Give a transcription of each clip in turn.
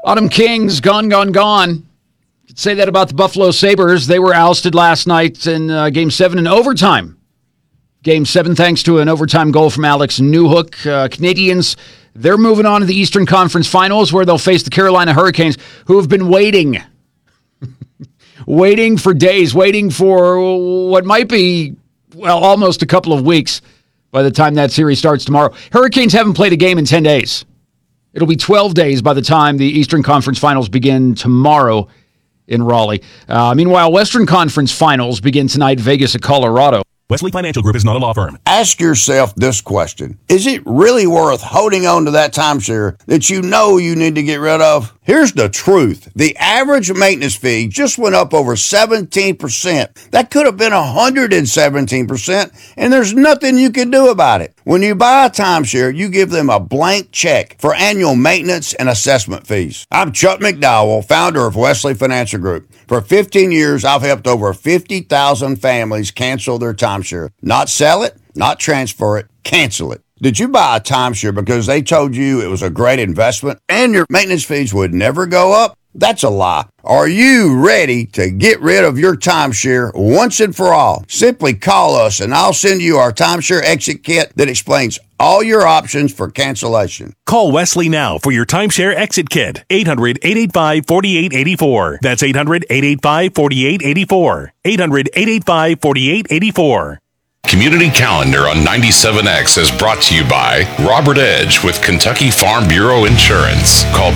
Autumn Kings, gone, gone, gone. Could say that about the Buffalo Sabres. They were ousted last night in Game 7 in overtime. Game 7, thanks to an overtime goal from Alex Newhook. Canadians, they're moving on to the Eastern Conference Finals, where they'll face the Carolina Hurricanes, who have been waiting. Waiting for days, waiting for what might be, well, almost a couple of weeks by the time that series starts tomorrow. Hurricanes haven't played a game in 10 days. It'll be 12 days by the time the Eastern Conference Finals begin tomorrow in Raleigh. Meanwhile, Western Conference Finals begin tonight, Vegas at Colorado. Wesley Financial Group is not a law firm. Ask yourself this question. Is it really worth holding on to that timeshare that you know you need to get rid of? Here's the truth. The average maintenance fee just went up over 17%. That could have been 117%, and there's nothing you can do about it. When you buy a timeshare, you give them a blank check for annual maintenance and assessment fees. I'm Chuck McDowell, founder of Wesley Financial Group. For 15 years, I've helped over 50,000 families cancel their timeshare. Not sell it, not transfer it, cancel it. Did you buy a timeshare because they told you it was a great investment and your maintenance fees would never go up? That's a lie. Are you ready to get rid of your timeshare once and for all? Simply call us and I'll send you our timeshare exit kit that explains all your options for cancellation. Call Wesley now for your timeshare exit kit. 800-885-4884. That's 800-885-4884. 800-885-4884. Community Calendar on 97X is brought to you by Robert Edge with Kentucky Farm Bureau Insurance. Call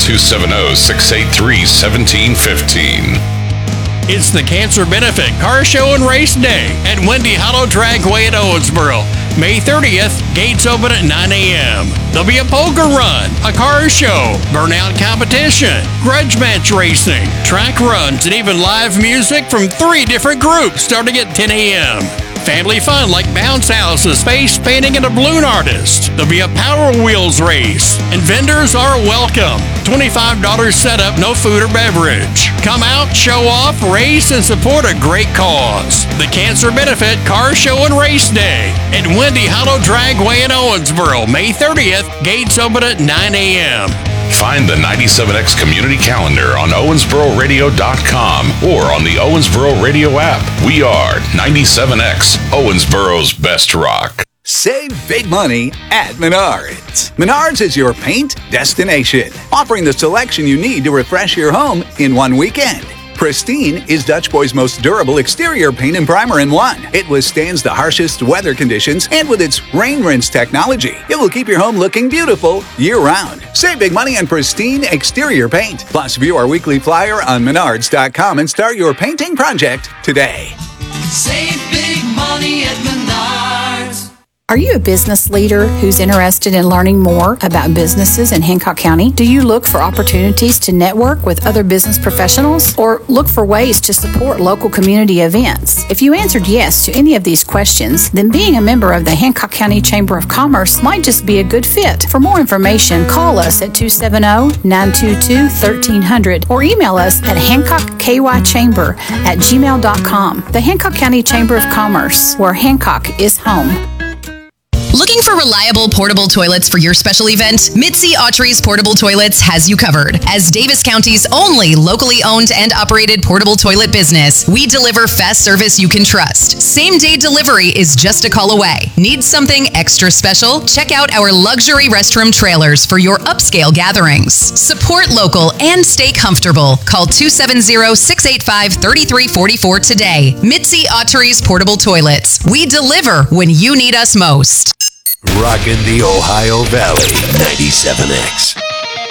270-683-1715. It's the Cancer Benefit Car Show and Race Day at Windy Hollow Dragway at Owensboro. May 30th, gates open at 9 a.m. There'll be a poker run, a car show, burnout competition, grudge match racing, track runs, and even live music from 3 different groups starting at 10 a.m. Family fun like bounce houses, face painting, and a balloon artist. There'll be a Power Wheels race, and vendors are welcome. $25 setup, no food or beverage. Come out, show off, race, and support a great cause. The Cancer Benefit Car Show and Race Day at Windy Hollow Dragway in Owensboro, May 30th. Gates open at 9 a.m. Find the 97X Community Calendar on OwensboroRadio.com or on the Owensboro Radio app. We are 97X, Owensboro's best rock. Save big money at Menards. Menards is your paint destination, offering the selection you need to refresh your home in one weekend. Pristine is Dutch Boy's most durable exterior paint and primer in one. It withstands the harshest weather conditions, and with its rain rinse technology, it will keep your home looking beautiful year-round. Save big money on Pristine exterior paint. Plus, view our weekly flyer on Menards.com and start your painting project today. Save big money at Menards. Are you a business leader who's interested in learning more about businesses in Hancock County? Do you look for opportunities to network with other business professionals or look for ways to support local community events? If you answered yes to any of these questions, then being a member of the Hancock County Chamber of Commerce might just be a good fit. For more information, call us at 270-922-1300 or email us at hancockkychamber@gmail.com. The Hancock County Chamber of Commerce, where Hancock is home. Looking for reliable portable toilets for your special event? Mitzi Autry's Portable Toilets has you covered. As Davis County's only locally owned and operated portable toilet business, we deliver fast service you can trust. Same-day delivery is just a call away. Need something extra special? Check out our luxury restroom trailers for your upscale gatherings. Support local and stay comfortable. Call 270-685-3344 today. Mitzi Autry's Portable Toilets. We deliver when you need us most. Rockin' the Ohio Valley, 97X.